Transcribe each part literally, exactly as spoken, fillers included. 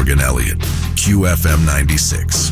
and Elliott, Q F M ninety-six.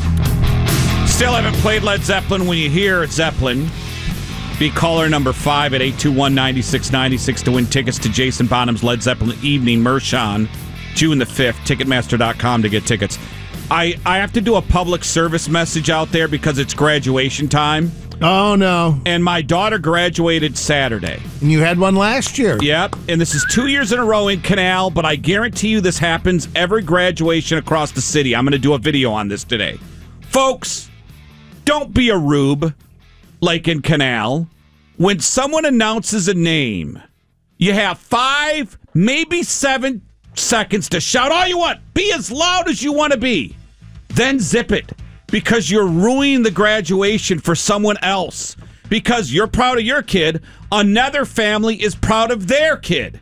Still haven't played Led Zeppelin. When you hear Zeppelin, be caller number five at eight two one, nine six nine six to win tickets to Jason Bonham's Led Zeppelin Evening Mershon, June the fifth. Ticketmaster dot com to get tickets. I, I have to do a public service message out there because it's graduation time. Oh, no. And my daughter graduated Saturday. And you had one last year. Yep. And this is two years in a row in Canal, but I guarantee you this happens every graduation across the city. I'm going to do a video on this today. Folks, don't be a rube like in Canal. When someone announces a name, you have five, maybe seven seconds to shout all you want. Be as loud as you want to be. Then zip it, because you're ruining the graduation for someone else. Because you're proud of your kid, another family is proud of their kid.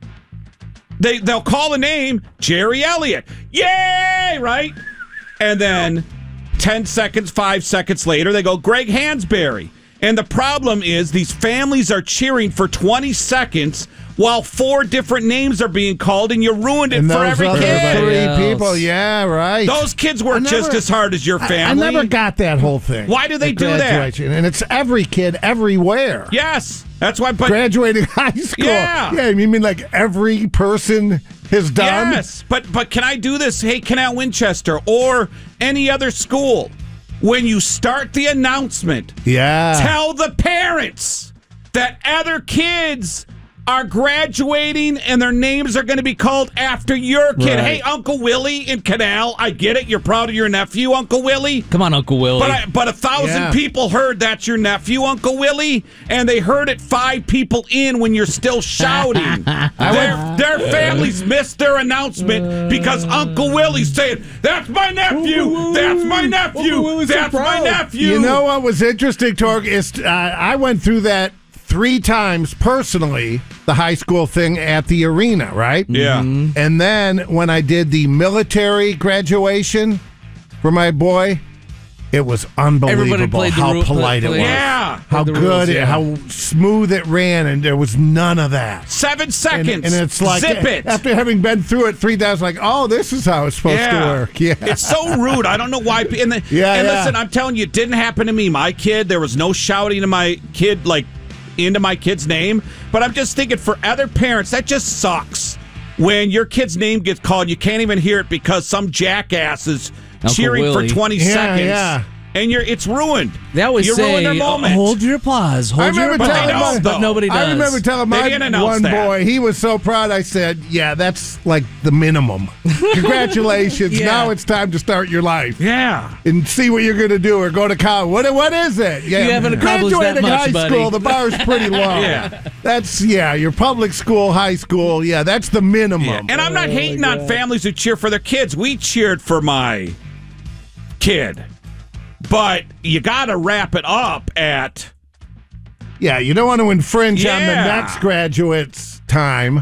They, they'll call the name Jerry Elliott. Yay, right? And then ten seconds, five seconds later, they go Greg Hansberry. And the problem is these families are cheering for twenty seconds while four different names are being called, and you ruined it and for those every other kid. Three else. people, yeah, right. Those kids work never- just as hard as your I- family. I, never got that whole thing. Why do they at do that? graduation. And it's every kid everywhere. Yes, that's why. But Graduating high school. Yeah. Yeah, you mean like every person has done? yes, but but can I do this? Hey, Canal Winchester or any other school, when you start the announcement, Yeah. tell the parents that other kids are graduating and their names are going to be called after your kid. Right. Hey, Uncle Willie in Canal, I get it. You're proud of your nephew, Uncle Willie. Come on, Uncle Willie. But I, but a thousand Yeah. people heard that's your nephew, Uncle Willie, and they heard it five people in when you're still shouting. their, their families missed their announcement because Uncle Willie's saying, "That's my nephew. That's my nephew. That's my nephew." You know what was interesting, Torg, is uh, I went through that three times personally, the high school thing at the arena, right? Yeah. And then when I did the military graduation for my boy, it was unbelievable played the how ru- polite it was. played- Yeah. How Played the good, rules, it, yeah. how smooth it ran, and there was none of that. Seven seconds. And, and it's like, zip it. after having been through it three times, like, oh, this is how it's supposed to work. Yeah. It's so rude. I don't know why. And, the, Yeah, and yeah. listen, I'm telling you, it didn't happen to me. My kid, there was no shouting to my kid, like, into my kid's name. But I'm just thinking, for other parents, that just sucks. When your kid's name gets called, you can't even hear it because some jackass is Uncle cheering Willie. for twenty Yeah, seconds. yeah. And you're it's ruined. They always you say, ruined their "Oh, moment. hold your applause, I hold your remember applause," telling my- but though. nobody does. I remember telling They my didn't announce one that. boy, he was so proud, I said, yeah, that's like the minimum. Congratulations. Yeah. Now it's time to start your life Yeah. and see what you're going to do or go to college. What, what is it? Yeah, You haven't accomplished that graduating much, high buddy. school, the bar's pretty low. Yeah. That's, yeah, your public school, high school, yeah, that's the minimum. Yeah. And I'm not hating on families who cheer for their kids. We cheered for my kid. But you got to wrap it up at... Yeah, you don't want to infringe on the Yeah. next graduate's time.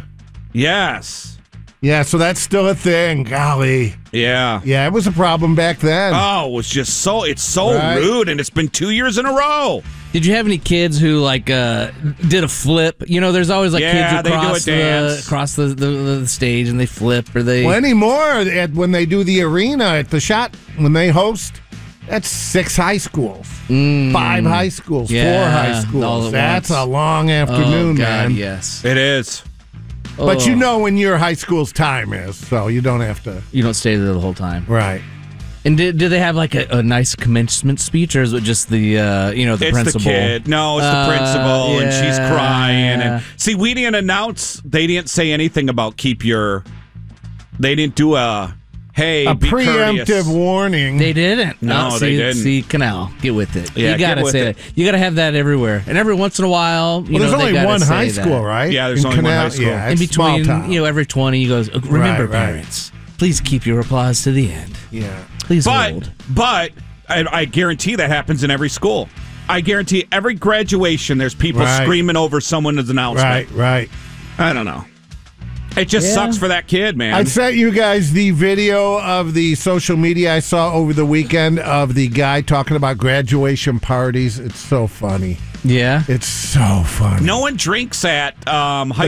Yes. Yeah, so that's still a thing. Golly. Yeah. Yeah, it was a problem back then. Oh, it was just so, it's so Right. rude, and it's been two years in a row. Did you have any kids who like uh, did a flip? You know, there's always like Yeah, kids they who do a cross the dance. across the, the, the stage and they flip or they. Well, anymore, at, when they do the arena at the shot, when they host, that's six high schools, five high schools, Yeah, four high all schools. at That's once. a long oh afternoon, God, man. yes. It is. But Oh. you know when your high school's time is, so you don't have to. You don't stay there the whole time. Right. And did, did they have like a, a nice commencement speech, or is it just the uh, you know the It's principal? the kid. No, it's Uh, the principal, and she's yeah. crying. And see, we didn't announce. They didn't say anything about keep your. They didn't do a. Hey, A be preemptive courteous. warning. They didn't. No, see, they didn't. See, Canal, get with it. Yeah, you gotta get with say it. that. You gotta have that everywhere, and every once in a while, you well, there's know, they only gotta one say high that. school, right? Yeah, there's In only one Canal- high school. Yeah, In it's small between, town. you know, every twenty, he goes, "Remember, Right, right. parents, please keep your applause to the end. Yeah. Please But hold." but I, I guarantee that happens in every school. I guarantee every graduation there's people Right. screaming over someone's announcement. Right, right. I don't know. It just Yeah. sucks for that kid, man. I sent you guys the video of the social media I saw over the weekend of the guy talking about graduation parties. It's so funny. Yeah. It's so funny. no one drinks at um, high